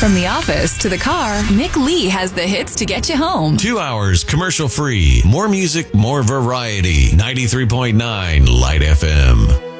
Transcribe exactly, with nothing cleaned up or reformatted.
From the office to the car, Mick Lee has the hits to get you home. Two hours commercial free. More music, more variety. ninety-three point nine Light F M.